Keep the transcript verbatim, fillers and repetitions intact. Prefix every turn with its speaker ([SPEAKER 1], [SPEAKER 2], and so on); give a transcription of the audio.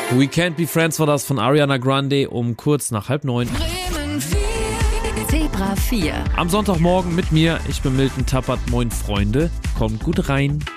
[SPEAKER 1] We Can't Be Friends war das von Ariana Grande um kurz nach halb neun.
[SPEAKER 2] Bremen vier. Zebra vier.
[SPEAKER 1] Am Sonntagmorgen mit mir, ich bin Milton Tappert. Moin Freunde, kommt gut rein.